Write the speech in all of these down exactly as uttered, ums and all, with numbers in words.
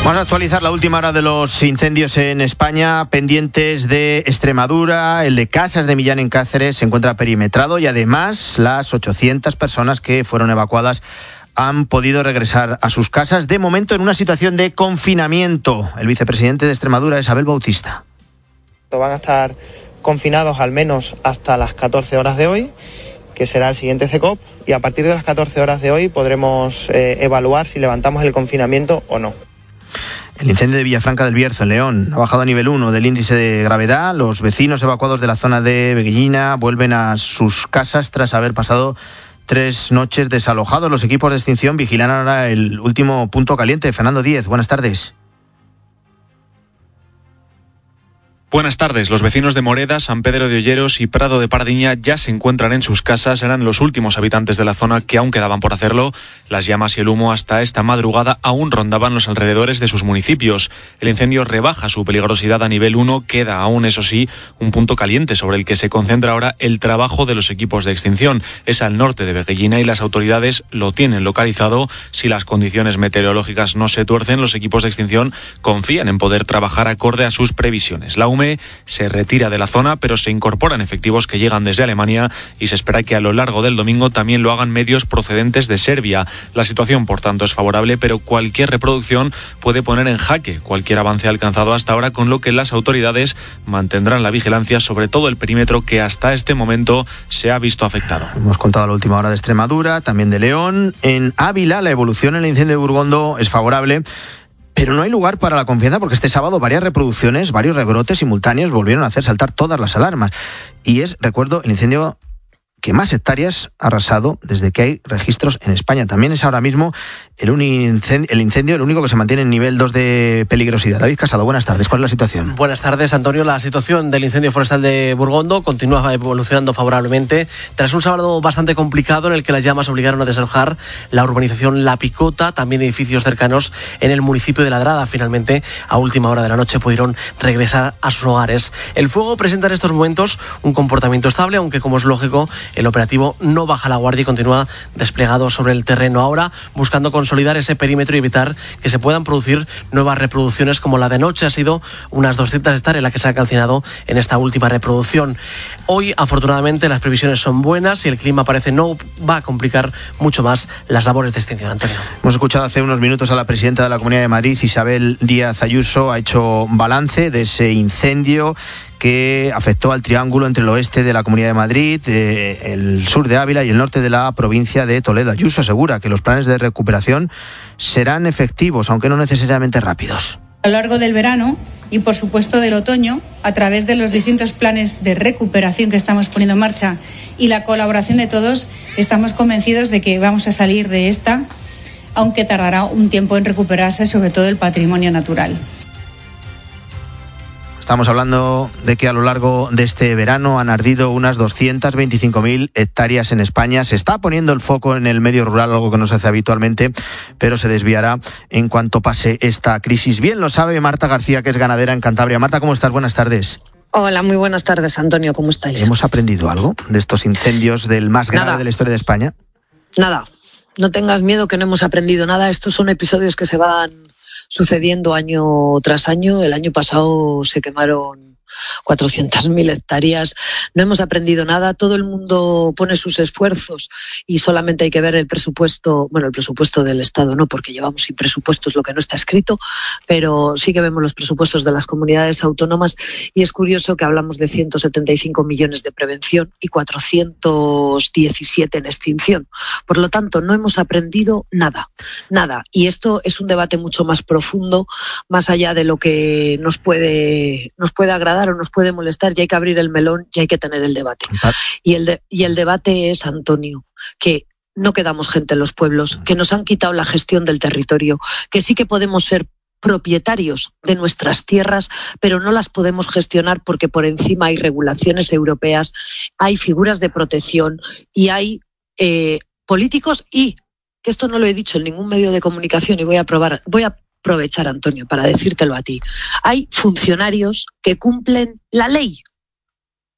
Vamos a actualizar la última hora de los incendios en España, pendientes de Extremadura. El de Casas de Millán en Cáceres se encuentra perimetrado y además las ochocientas personas que fueron evacuadas han podido regresar a sus casas, de momento en una situación de confinamiento. El vicepresidente de Extremadura es Abel Bautista. Van a estar confinados al menos hasta las catorce horas de hoy, que será el siguiente C E C O P, y a partir de las catorce horas de hoy podremos eh, evaluar si levantamos el confinamiento o no. El incendio de Villafranca del Bierzo, en León, ha bajado a nivel uno del índice de gravedad. Los vecinos evacuados de la zona de Veguillina vuelven a sus casas tras haber pasado tres noches desalojados. Los equipos de extinción vigilan ahora el último punto caliente. Fernando Díez, buenas tardes. Buenas tardes. Los vecinos de Moreda, San Pedro de Olleros y Prado de Pardiña ya se encuentran en sus casas. Eran los últimos habitantes de la zona que aún quedaban por hacerlo. Las llamas y el humo hasta esta madrugada aún rondaban los alrededores de sus municipios. El incendio rebaja su peligrosidad a nivel uno. Queda aún, eso sí, un punto caliente sobre el que se concentra ahora el trabajo de los equipos de extinción. Es al norte de Veguillina y las autoridades lo tienen localizado. Si las condiciones meteorológicas no se tuercen, los equipos de extinción confían en poder trabajar acorde a sus previsiones. La U M E se retira de la zona, pero se incorporan efectivos que llegan desde Alemania y se espera que a lo largo del domingo también lo hagan medios procedentes de Serbia. La situación, por tanto, es favorable, pero cualquier reproducción puede poner en jaque cualquier avance alcanzado hasta ahora, con lo que las autoridades mantendrán la vigilancia sobre todo el perímetro que hasta este momento se ha visto afectado. Hemos contado la última hora de Extremadura, también de León. En Ávila, la evolución en el incendio de Burgondo es favorable, pero no hay lugar para la confianza porque este sábado varias reproducciones, varios rebrotes simultáneos volvieron a hacer saltar todas las alarmas. Y es, recuerdo, el incendio que más hectáreas ha arrasado desde que hay registros en España. También es ahora mismo el, incendio, el incendio el único que se mantiene en nivel dos de peligrosidad. David Casado, buenas tardes. ¿Cuál es la situación? Buenas tardes, Antonio. La situación del incendio forestal de Burgondo continúa evolucionando favorablemente tras un sábado bastante complicado en el que las llamas obligaron a desalojar la urbanización La Picota, también edificios cercanos en el municipio de Ladrada. Finalmente, a última hora de la noche pudieron regresar a sus hogares. El fuego presenta en estos momentos un comportamiento estable, aunque, como es lógico, el operativo no baja la guardia y continúa desplegado sobre el terreno ahora, buscando consolidar ese perímetro y evitar que se puedan producir nuevas reproducciones como la de noche. Ha sido unas doscientas hectáreas la que se ha calcinado en esta última reproducción. Hoy, afortunadamente, las previsiones son buenas y el clima parece no va a complicar mucho más las labores de extinción. Antonio. Hemos escuchado hace unos minutos a la presidenta de la Comunidad de Madrid, Isabel Díaz Ayuso. Ha hecho balance de ese incendio que afectó al triángulo entre el oeste de la Comunidad de Madrid, eh, el sur de Ávila y el norte de la provincia de Toledo. Ayuso asegura que los planes de recuperación serán efectivos, aunque no necesariamente rápidos. A lo largo del verano y, por supuesto, del otoño, a través de los distintos planes de recuperación que estamos poniendo en marcha y la colaboración de todos, estamos convencidos de que vamos a salir de esta, aunque tardará un tiempo en recuperarse, sobre todo el patrimonio natural. Estamos hablando de que a lo largo de este verano han ardido unas doscientas veinticinco mil hectáreas en España. Se está poniendo el foco en el medio rural, algo que no se hace habitualmente, pero se desviará en cuanto pase esta crisis. Bien lo sabe Marta García, que es ganadera en Cantabria. Marta, ¿cómo estás? Buenas tardes. Hola, muy buenas tardes, Antonio. ¿Cómo estáis? ¿Hemos aprendido algo de estos incendios del más grave nada. de la historia de España? Nada. No tengas miedo, que no hemos aprendido nada. Estos son episodios que se van sucediendo año tras año. El año pasado se quemaron cuatrocientas mil hectáreas. No hemos aprendido nada. Todo el mundo pone sus esfuerzos y solamente hay que ver el presupuesto, bueno, el presupuesto del Estado, no, porque llevamos sin presupuesto, es lo que no está escrito, pero sí que vemos los presupuestos de las comunidades autónomas y es curioso que hablamos de ciento setenta y cinco millones de prevención y cuatrocientos diecisiete en extinción. Por lo tanto, no hemos aprendido nada, nada. Y esto es un debate mucho más profundo, más allá de lo que nos puede, nos puede agradar o nos puede molestar, y hay que abrir el melón y hay que tener el debate. Y el, de, y el debate es, Antonio, que no quedamos gente en los pueblos, que nos han quitado la gestión del territorio, que sí que podemos ser propietarios de nuestras tierras, pero no las podemos gestionar porque por encima hay regulaciones europeas, hay figuras de protección y hay eh, políticos y, que esto no lo he dicho en ningún medio de comunicación y voy a probar, voy a aprovechar, Antonio, para decírtelo a ti. Hay funcionarios que cumplen la ley,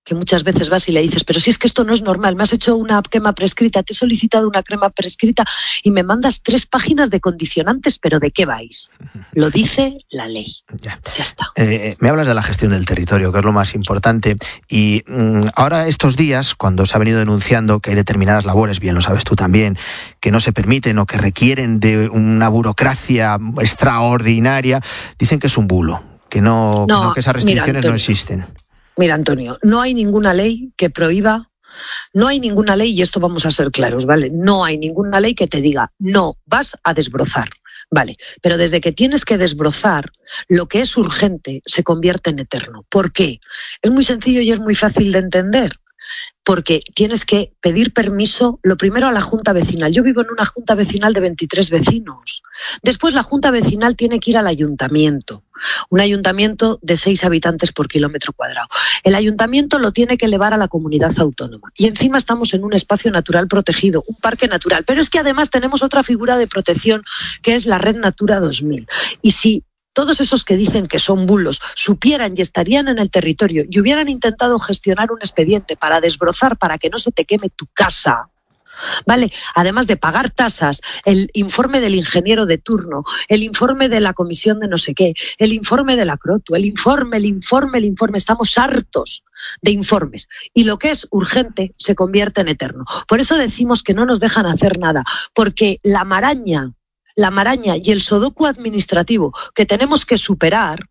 que muchas veces vas y le dices, pero si es que esto no es normal, me has hecho una crema prescrita, te he solicitado una crema prescrita y me mandas tres páginas de condicionantes, pero ¿de qué vais? Lo dice la ley. Ya, ya está. Eh, me hablas de la gestión del territorio, que es lo más importante, y mmm, ahora estos días, cuando se ha venido denunciando que hay determinadas labores, bien lo sabes tú también, que no se permiten o que requieren de una burocracia extraordinaria, dicen que es un bulo, que no, no, que, no, que esas restricciones mira, Antonio, no existen. Mira, Antonio, no hay ninguna ley que prohíba, no hay ninguna ley, y esto vamos a ser claros, ¿vale? No hay ninguna ley que te diga, no, vas a desbrozar, ¿vale? Pero desde que tienes que desbrozar, lo que es urgente se convierte en eterno. ¿Por qué? Es muy sencillo y es muy fácil de entender. Porque tienes que pedir permiso, lo primero a la Junta Vecinal. Yo vivo en una Junta Vecinal de veintitrés vecinos. Después la Junta Vecinal tiene que ir al ayuntamiento. Un ayuntamiento de seis habitantes por kilómetro cuadrado. El ayuntamiento lo tiene que elevar a la comunidad autónoma. Y encima estamos en un espacio natural protegido, un parque natural. Pero es que además tenemos otra figura de protección que es la Red Natura dos mil. Y si todos esos que dicen que son bulos supieran y estarían en el territorio y hubieran intentado gestionar un expediente para desbrozar, para que no se te queme tu casa, ¿vale? Además de pagar tasas, el informe del ingeniero de turno, el informe de la comisión de no sé qué, el informe de la Crotu, el informe, el informe, el informe, estamos hartos de informes. Y lo que es urgente se convierte en eterno. Por eso decimos que no nos dejan hacer nada, porque la maraña la maraña y el sudoku administrativo que tenemos que superar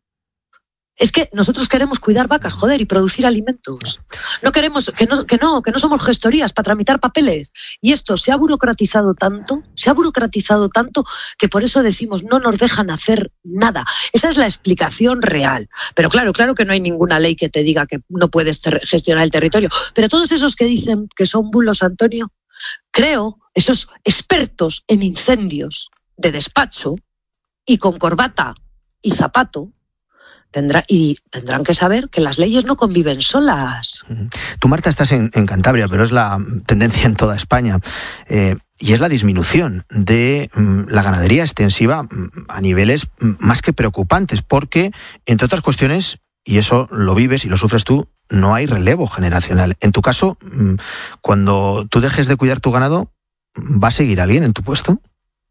es que nosotros queremos cuidar vacas, joder, y producir alimentos. No queremos, que no, que no, que no somos gestorías para tramitar papeles. Y esto se ha burocratizado tanto, se ha burocratizado tanto que por eso decimos no nos dejan hacer nada. Esa es la explicación real. Pero claro, claro que no hay ninguna ley que te diga que no puedes ter- gestionar el territorio. Pero todos esos que dicen que son bulos, Antonio, creo, esos expertos en incendios de despacho y con corbata y zapato, tendrá, y tendrán que saber que las leyes no conviven solas. Tú, Marta, estás en, en Cantabria, pero es la tendencia en toda España, eh, y es la disminución de mm, la ganadería extensiva mm, a niveles mm, más que preocupantes, porque, entre otras cuestiones, y eso lo vives y lo sufres tú, no hay relevo generacional. En tu caso, mm, cuando tú dejes de cuidar tu ganado, ¿va a seguir alguien en tu puesto?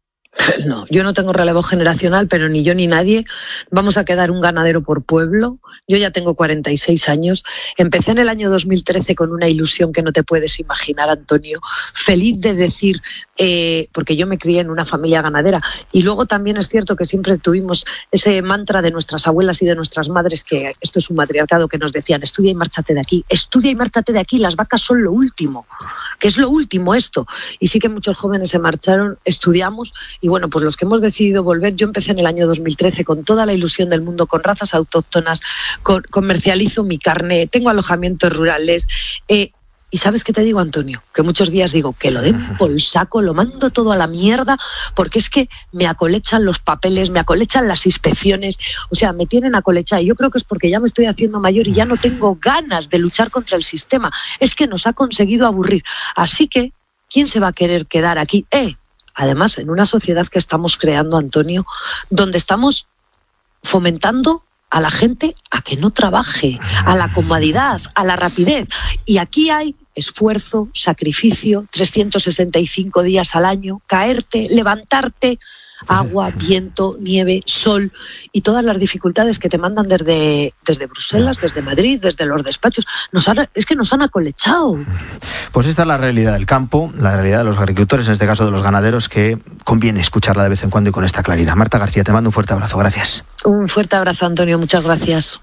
No, yo no tengo relevo generacional, pero ni yo ni nadie vamos a quedar un ganadero por pueblo. Yo ya tengo cuarenta y seis años. Empecé en el año dos mil trece con una ilusión que no te puedes imaginar, Antonio. Feliz de decir, eh, porque yo me crié en una familia ganadera. Y luego también es cierto que siempre tuvimos ese mantra de nuestras abuelas y de nuestras madres, que esto es un matriarcado, que nos decían, estudia y márchate de aquí, estudia y márchate de aquí, las vacas son lo último, que es lo último esto. Y sí que muchos jóvenes se marcharon, estudiamos. Y bueno, pues los que hemos decidido volver, yo empecé en el año dos mil trece con toda la ilusión del mundo, con razas autóctonas, con, comercializo mi carne, tengo alojamientos rurales. Eh, y ¿sabes qué te digo, Antonio? Que muchos días digo que lo den por saco, lo mando todo a la mierda, porque es que me acolechan los papeles, me acolechan las inspecciones, o sea, me tienen acolechada. Y yo creo que es porque ya me estoy haciendo mayor y ya no tengo ganas de luchar contra el sistema. Es que nos ha conseguido aburrir. Así que, ¿quién se va a querer quedar aquí? ¡Eh! Además, en una sociedad que estamos creando, Antonio, donde estamos fomentando a la gente a que no trabaje, a la comodidad, a la rapidez. Y aquí hay esfuerzo, sacrificio, trescientos sesenta y cinco días al año, caerte, levantarte, agua, viento, nieve, sol y todas las dificultades que te mandan desde, desde Bruselas, desde Madrid, desde los despachos. Nos han, es que nos han acolechado. Pues esta es la realidad del campo, la realidad de los agricultores, en este caso de los ganaderos, que conviene escucharla de vez en cuando y con esta claridad. Marta García, te mando un fuerte abrazo. Gracias. Un fuerte abrazo, Antonio. Muchas gracias.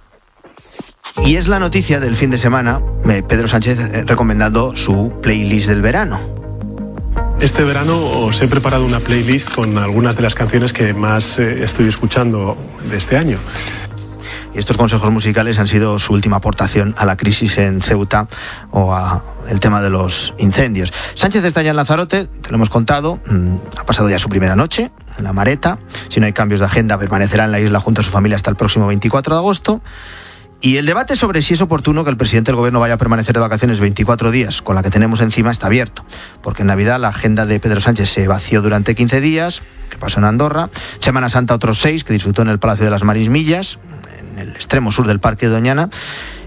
Y es la noticia del fin de semana, Pedro Sánchez recomendando su playlist del verano. Este verano os he preparado una playlist con algunas de las canciones que más eh, estoy escuchando de este año. Y estos consejos musicales han sido su última aportación a la crisis en Ceuta o a el tema de los incendios. Sánchez está ya en Lanzarote, te lo hemos contado, ha pasado ya su primera noche en la Mareta. Si no hay cambios de agenda, permanecerá en la isla junto a su familia hasta el próximo veinticuatro de agosto. Y el debate sobre si es oportuno que el presidente del gobierno vaya a permanecer de vacaciones veinticuatro días, con la que tenemos encima, está abierto. Porque en Navidad la agenda de Pedro Sánchez se vació durante quince días, que pasó en Andorra. Semana Santa otros seis, que disfrutó en el Palacio de las Marismillas, en el extremo sur del Parque Doñana.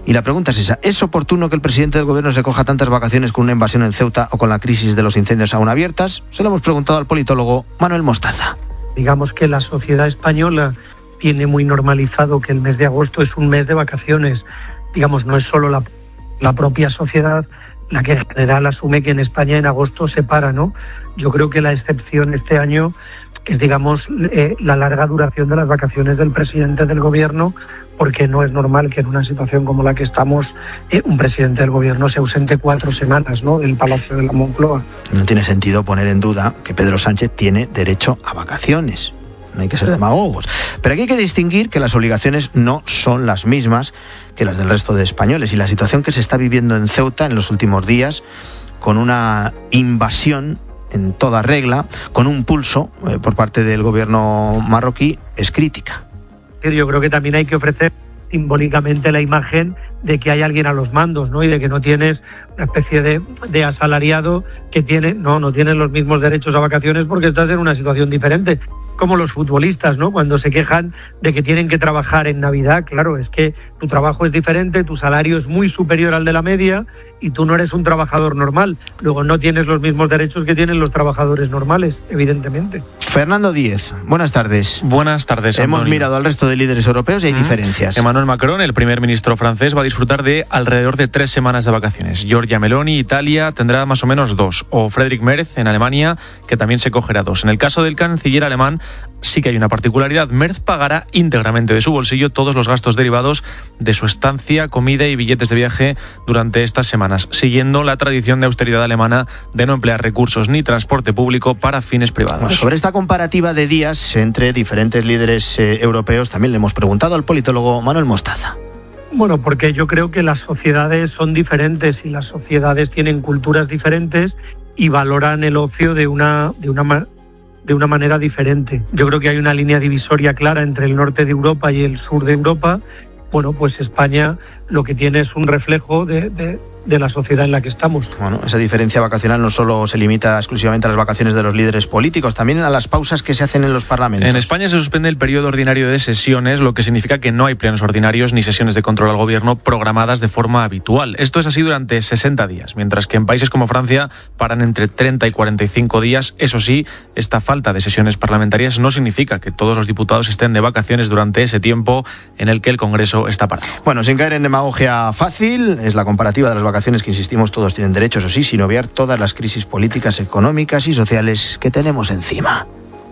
Y la pregunta es esa, ¿es oportuno que el presidente del gobierno se coja tantas vacaciones con una invasión en Ceuta o con la crisis de los incendios aún abiertas? Se lo hemos preguntado al politólogo Manuel Mostaza. Digamos que la sociedad española tiene muy normalizado que el mes de agosto es un mes de vacaciones. Digamos, no es solo la, la propia sociedad la que en general asume que en España en agosto se para, ¿no? Yo creo que la excepción este año es, digamos, eh, la larga duración de las vacaciones del presidente del gobierno, porque no es normal que en una situación como la que estamos eh, un presidente del gobierno se ausente cuatro semanas, ¿no?, del Palacio de la Moncloa. No tiene sentido poner en duda que Pedro Sánchez tiene derecho a vacaciones. No hay que ser demagogos. Pero aquí hay que distinguir que las obligaciones no son las mismas que las del resto de españoles. Y la situación que se está viviendo en Ceuta en los últimos días, con una invasión en toda regla, con un pulso eh, por parte del gobierno marroquí, es crítica. Yo creo que también hay que ofrecer simbólicamente la imagen de que hay alguien a los mandos, ¿no? Y de que no tienes una especie de, de asalariado que tiene, no, no tienes los mismos derechos a vacaciones porque estás en una situación diferente. Como los futbolistas, ¿no? Cuando se quejan de que tienen que trabajar en Navidad, claro, es que tu trabajo es diferente, tu salario es muy superior al de la media y tú no eres un trabajador normal. Luego no tienes los mismos derechos que tienen los trabajadores normales, evidentemente. Fernando Díez, buenas tardes. Buenas tardes, Hemos Antonio. mirado al resto de líderes europeos y hay ¿Mm? diferencias. Emmanuel Macron, el primer ministro francés, va a disfrutar de alrededor de tres semanas de vacaciones. Giorgia Meloni, Italia, tendrá más o menos dos. O Friedrich Merz, en Alemania, que también se cogerá dos. En el caso del canciller alemán, sí que hay una particularidad. Merz pagará íntegramente de su bolsillo todos los gastos derivados de su estancia, comida y billetes de viaje durante estas semanas, siguiendo la tradición de austeridad alemana de no emplear recursos ni transporte público para fines privados. Bueno, sobre esta comparativa de días entre diferentes líderes eh, europeos también le hemos preguntado al politólogo Manuel Mostaza. Bueno, porque yo creo que las sociedades son diferentes y las sociedades tienen culturas diferentes y valoran el ocio de una, de una manera de una manera diferente. Yo creo que hay una línea divisoria clara entre el norte de Europa y el sur de Europa. Bueno, pues España lo que tiene es un reflejo de, de, de la sociedad en la que estamos. Bueno, esa diferencia vacacional no solo se limita exclusivamente a las vacaciones de los líderes políticos, también a las pausas que se hacen en los parlamentos. En España se suspende el periodo ordinario de sesiones, lo que significa que no hay plenos ordinarios ni sesiones de control al gobierno programadas de forma habitual. Esto es así durante sesenta días, mientras que en países como Francia paran entre treinta y cuarenta y cinco días. Eso sí, esta falta de sesiones parlamentarias no significa que todos los diputados estén de vacaciones durante ese tiempo en el que el Congreso está parado. Bueno, sin caer en demagogia fácil, es la comparativa de las vacaciones que, insistimos, todos tienen derecho, eso sí, sin obviar todas las crisis políticas, económicas y sociales que tenemos encima.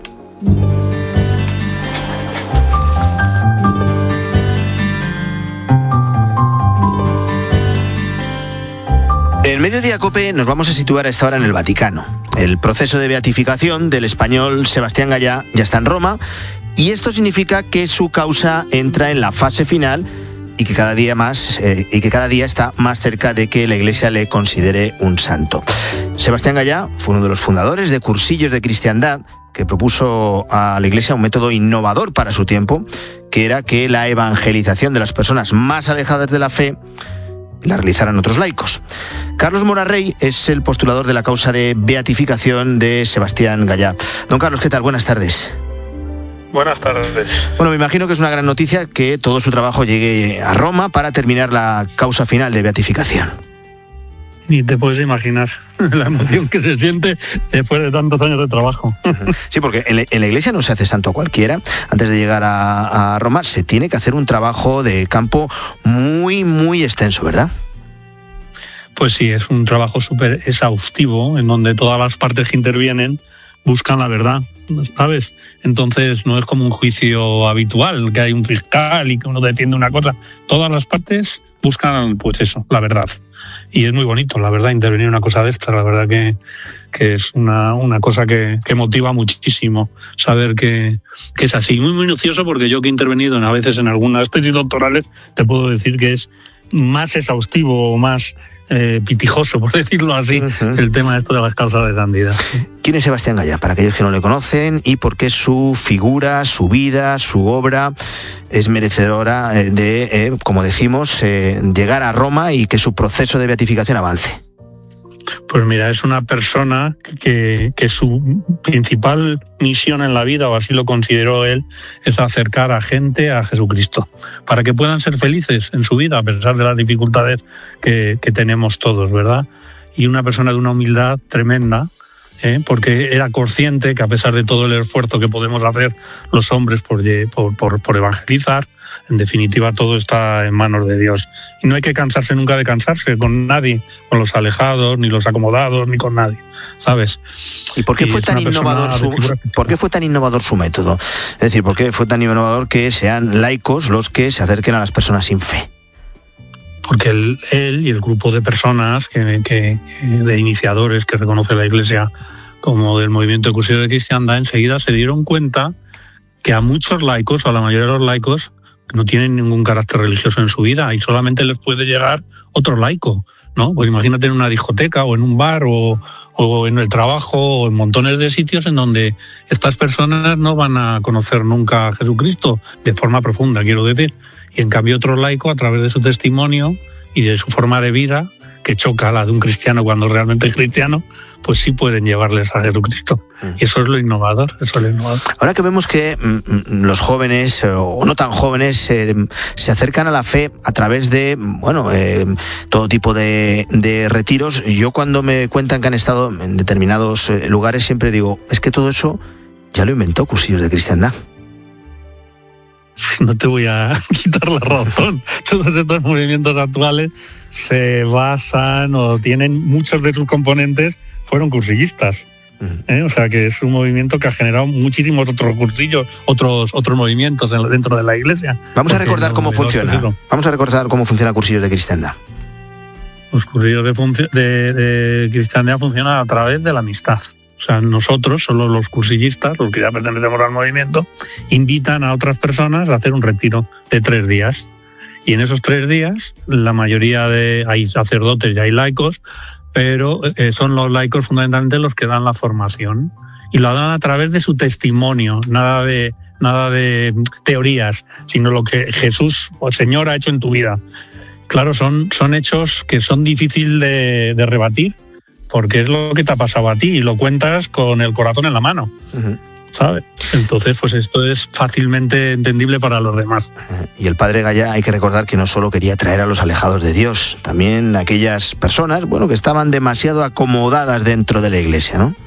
En Mediodía Cope nos vamos a situar a esta hora en el Vaticano. El proceso de beatificación del español Sebastián Gallá ya está en Roma y esto significa que su causa entra en la fase final y que cada día más eh, y que cada día está más cerca de que la Iglesia le considere un santo. Sebastián Gallá fue uno de los fundadores de Cursillos de Cristiandad, que propuso a la Iglesia un método innovador para su tiempo, que era que la evangelización de las personas más alejadas de la fe la realizaran otros laicos. Carlos Morarrey es el postulador de la causa de beatificación de Sebastián Gallá. Don Carlos, ¿qué tal? Buenas tardes. Buenas tardes. Bueno, me imagino que es una gran noticia que todo su trabajo llegue a Roma para terminar la causa final de beatificación. Ni te puedes imaginar la emoción que se siente después de tantos años de trabajo. Sí, porque en la, en la Iglesia no se hace santo a cualquiera. Antes de llegar a, a Roma se tiene que hacer un trabajo de campo muy, muy extenso, ¿verdad? Pues sí, es un trabajo súper exhaustivo en donde todas las partes que intervienen buscan la verdad, ¿sabes? Entonces no es como un juicio habitual, que hay un fiscal y que uno defiende una cosa. Todas las partes buscan, pues eso, la verdad. Y es muy bonito, la verdad, intervenir en una cosa de esta. La verdad que, que es una, una cosa que, que motiva muchísimo saber que, que es así. Muy minucioso, porque yo que he intervenido en, a veces en algunas tesis doctorales, te puedo decir que es más exhaustivo o más eh, pitijoso, por decirlo así, uh-huh. el tema esto de las causas de santidad. ¿Quién es Sebastián Gallá? Para aquellos que no le conocen, y por qué su figura, su vida, su obra es merecedora de, eh, como decimos, eh, llegar a Roma y que su proceso de beatificación avance. Pues mira, es una persona que, que su principal misión en la vida, o así lo consideró él, es acercar a gente a Jesucristo, para que puedan ser felices en su vida, a pesar de las dificultades que, que tenemos todos, ¿verdad? Y una persona de una humildad tremenda, ¿eh? Porque era consciente que a pesar de todo el esfuerzo que podemos hacer los hombres por, por, por, por evangelizar, en definitiva todo está en manos de Dios. Y no hay que cansarse nunca de cansarse con nadie, con los alejados, ni los acomodados, ni con nadie, ¿sabes? ¿Y por qué fue tan innovador su, por qué fue tan innovador su método? Es decir, ¿por qué fue tan innovador que sean laicos los que se acerquen a las personas sin fe? Porque él, él y el grupo de personas, que, que, de iniciadores que reconoce la Iglesia como del movimiento de Cursillos de Cristiandad, enseguida se dieron cuenta que a muchos laicos, o a la mayoría de los laicos, no tienen ningún carácter religioso en su vida y solamente les puede llegar otro laico, ¿no? Pues imagínate en una discoteca o en un bar o, o en el trabajo o en montones de sitios en donde estas personas no van a conocer nunca a Jesucristo de forma profunda, quiero decir. Y en cambio otro laico, a través de su testimonio y de su forma de vida, que choca a la de un cristiano cuando realmente es cristiano, pues sí pueden llevarles a Jesucristo. Y eso es lo innovador, eso es lo innovador. Ahora que vemos que mm, los jóvenes, o no tan jóvenes, eh, se acercan a la fe a través de, bueno, eh, todo tipo de, de retiros, yo cuando me cuentan que han estado en determinados eh, lugares siempre digo, es que todo eso ya lo inventó Cursillos de Cristiandad. No te voy a quitar la razón. Todos estos movimientos actuales se basan o tienen muchos de sus componentes fueron cursillistas. ¿eh? O sea que es un movimiento que ha generado muchísimos otros cursillos, otros otros movimientos dentro de la Iglesia. Vamos a recordar cómo funciona. Vamos a recordar cómo funciona Cursillos de Cristiandad. Los cursillos de, func- de, de Cristiandad funcionan a través de la amistad. O sea, nosotros, solo los cursillistas, los que ya pertenecemos al movimiento, invitan a otras personas a hacer un retiro de tres días. Y en esos tres días, la mayoría de... hay sacerdotes y hay laicos, pero eh, son los laicos fundamentalmente los que dan la formación. Y lo dan a través de su testimonio, nada de, nada de teorías, sino lo que Jesús o el Señor ha hecho en tu vida. Claro, son, son hechos que son difíciles de, de rebatir, porque es lo que te ha pasado a ti y lo cuentas con el corazón en la mano, uh-huh. ¿sabes? Entonces, pues esto es fácilmente entendible para los demás. Y el padre Gallá, hay que recordar que no solo quería traer a los alejados de Dios, también aquellas personas, bueno, que estaban demasiado acomodadas dentro de la Iglesia, ¿no?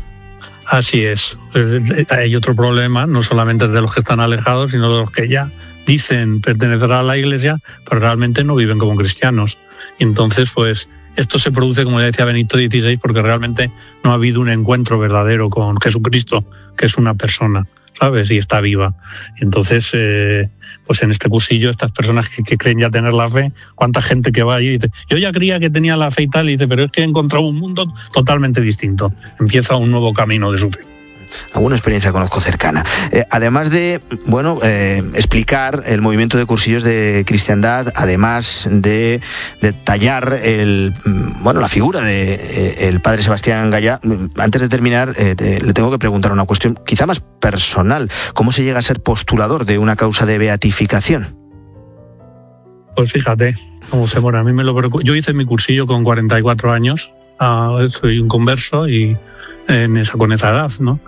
Así es. Hay otro problema, no solamente de los que están alejados, sino de los que ya dicen pertenecer a la Iglesia, pero realmente no viven como cristianos. Y entonces, pues... esto se produce, como ya decía Benito dieciséis, porque realmente no ha habido un encuentro verdadero con Jesucristo, que es una persona, ¿sabes? Y está viva. Entonces, eh, pues en este cursillo, estas personas que, que creen ya tener la fe, cuánta gente que va allí y dice, yo ya creía que tenía la fe y tal, y dice, pero es que he encontrado un mundo totalmente distinto. Empieza un nuevo camino de su fe. Alguna experiencia conozco cercana. Eh, además de, bueno, eh, explicar el movimiento de Cursillos de Cristiandad, además de detallar el, bueno, la figura de eh, el padre Sebastián Gallá, antes de terminar, eh, te, le tengo que preguntar una cuestión quizá más personal. ¿Cómo se llega a ser postulador de una causa de beatificación? Pues fíjate cómo se muere. A mí me lo preocupa. Yo hice mi cursillo con cuarenta y cuatro años. Uh, soy un converso y en esa, con esa edad, ¿no?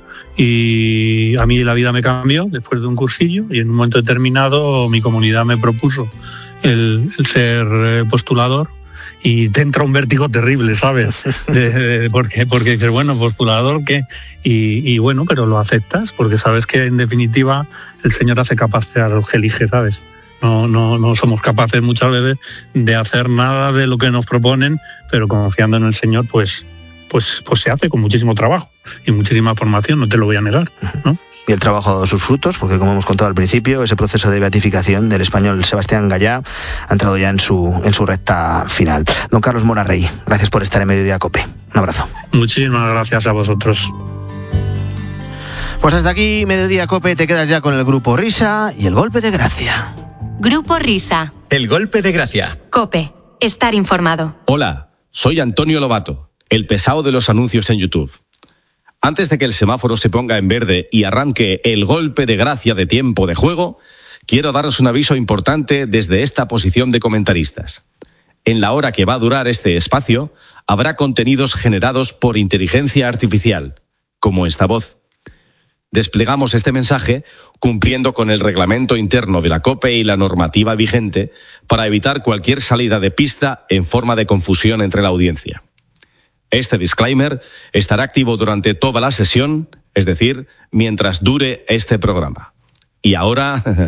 Y a mí la vida me cambió después de un cursillo y en un momento determinado mi comunidad me propuso el, el ser postulador y te entra un vértigo terrible, ¿sabes? De, de, porque, porque dices, bueno, postulador, ¿qué? Y, y bueno, pero lo aceptas porque sabes que en definitiva el Señor hace capaz a los que elige, ¿sabes? No, no, no somos capaces muchas veces de hacer nada de lo que nos proponen, pero confiando en el Señor, pues, pues, pues se hace con muchísimo trabajo y muchísima formación, no te lo voy a negar, ¿no? Y el trabajo ha dado sus frutos, porque como hemos contado al principio, ese proceso de beatificación del español Sebastián Gallá ha entrado ya en su, en su recta final. Don Carlos Mora Rey, gracias por estar en Mediodía COPE. Un abrazo. Muchísimas gracias a vosotros. Pues hasta aquí Mediodía COPE, te quedas ya con el Grupo Risa y el Golpe de Gracia. Grupo Risa. El Golpe de Gracia. COPE. Estar informado. Hola, soy Antonio Lobato, el pesado de los anuncios en YouTube. Antes de que el semáforo se ponga en verde y arranque el Golpe de Gracia de tiempo de juego, quiero daros un aviso importante desde esta posición de comentaristas. En la hora que va a durar este espacio, habrá contenidos generados por inteligencia artificial, como esta voz. Desplegamos este mensaje cumpliendo con el reglamento interno de la COPE y la normativa vigente para evitar cualquier salida de pista en forma de confusión entre la audiencia. Este disclaimer estará activo durante toda la sesión, es decir, mientras dure este programa. Y ahora,